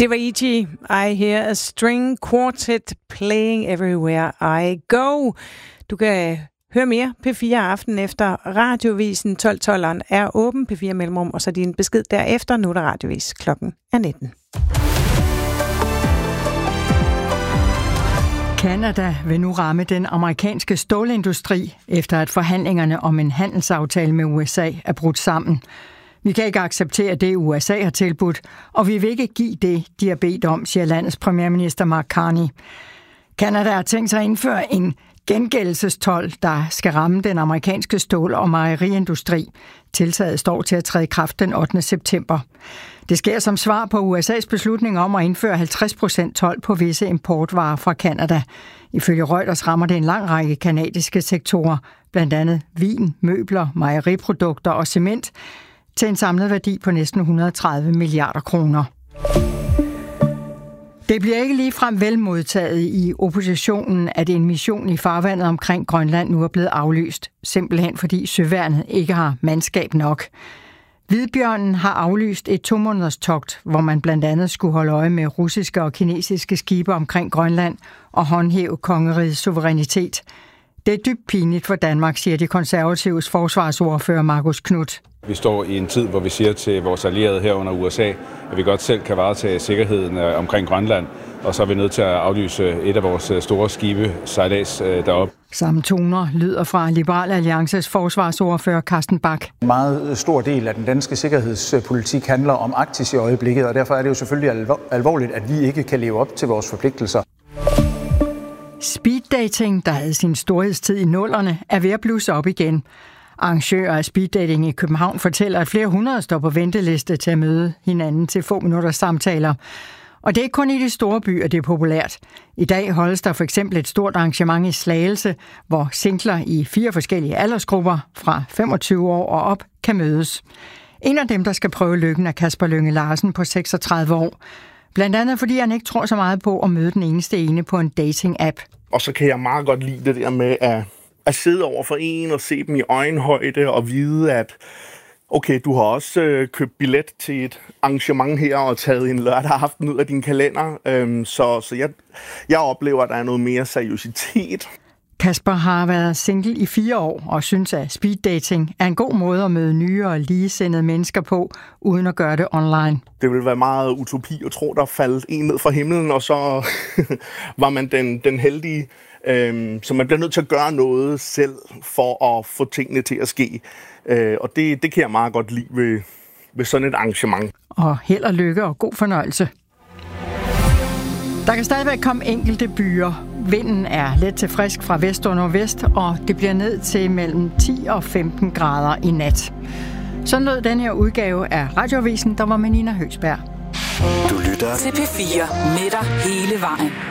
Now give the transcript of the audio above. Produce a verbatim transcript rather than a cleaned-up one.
Det var E G. I hear a string quartet playing everywhere I go. Du kan høre mere P fire Aften efter Radiovisen. tolv tolv er åben, P fire Mellemrum, og så din besked derefter. Nu er der Radiovis. Klokken er nitten. Canada vil nu ramme den amerikanske stålindustri, efter at forhandlingerne om en handelsaftale med U S A er brudt sammen. Vi kan ikke acceptere det, U S A har tilbudt, og vi vil ikke give det, de har bedt om, siger landets premierminister Mark Carney. Canada har tænkt sig at indføre en gengældelsestolv, der skal ramme den amerikanske stål- og mejeriindustri. Tiltaget står til at træde i kraft den ottende september. Det sker som svar på U S A's beslutning om at indføre halvtreds procent told på visse importvarer fra Canada. Ifølge Reuters rammer det en lang række canadiske sektorer, blandt andet vin, møbler, mejeriprodukter og cement, til en samlet værdi på næsten et hundrede og tredive milliarder kroner. Det bliver ikke ligefrem velmodtaget i oppositionen, at en mission i farvandet omkring Grønland nu er blevet aflyst, simpelthen fordi søværnet ikke har mandskab nok. Hvidbjørnen har aflyst et to måneders togt, hvor man blandt andet skulle holde øje med russiske og kinesiske skibe omkring Grønland og håndhæve kongerigets suverænitet. Det er dybt pinligt for Danmark, siger de konservatives forsvarsordfører Marcus Knuth. Vi står i en tid, hvor vi siger til vores allierede herunder U S A, at vi godt selv kan varetage sikkerheden omkring Grønland, og så er vi nødt til at aflyse et af vores store skibe, sejlads deroppe. Samme toner lyder fra Liberal Alliances forsvarsordfører Carsten Bach. En meget stor del af den danske sikkerhedspolitik handler om Arktis i øjeblikket, og derfor er det jo selvfølgelig alvorligt, at vi ikke kan leve op til vores forpligtelser. Speeddating, der havde sin storhedstid i nullerne, er ved at blusse op igen. Arrangører af speeddating i København fortæller, at flere hundrede står på venteliste til at møde hinanden til få minutters samtaler. Og det er ikke kun i de store byer, det er populært. I dag holdes der for eksempel et stort arrangement i Slagelse, hvor singler i fire forskellige aldersgrupper fra femogtyve år og op kan mødes. En af dem, der skal prøve lykken, er Kasper Lynge Larsen på seksogtredive år. Blandt andet fordi han ikke tror så meget på at møde den eneste ene på en dating-app. Og så kan jeg meget godt lide det der med at, at sidde over for en og se dem i øjenhøjde og vide, at okay, du har også øh, købt billet til et arrangement her og taget en lørdag aften ud af din kalender. Øhm, så så jeg, jeg oplever, at der er noget mere seriøsitet. Kasper har været single i fire år og synes, at speeddating er en god måde at møde nye og ligesindede mennesker på, uden at gøre det online. Det ville være meget utopi at tro, der faldt en ned fra himlen, og så var man den, den heldige. Øhm, så man bliver nødt til at gøre noget selv for at få tingene til at ske. Øh, og det, det kan jeg meget godt lide ved, ved sådan et arrangement. Og held og lykke og god fornøjelse. Der kan stadigvæk komme enkelte byer. Vinden er let til frisk fra vest og nordvest, og det bliver ned til mellem ti og femten grader i nat. Sådan lød den her udgave af Radioavisen, der var med Nina Høgsberg. Du lytter til P fire med dig hele vejen.